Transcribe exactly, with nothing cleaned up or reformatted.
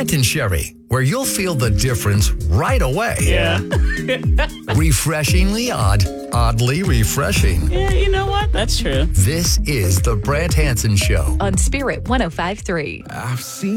Brandt and Sherry, where you'll feel the difference right away. Yeah. Refreshingly odd, oddly refreshing. Yeah, you know what? That's true. This is The Brandt Hansen Show. On Spirit one oh five point three. I've seen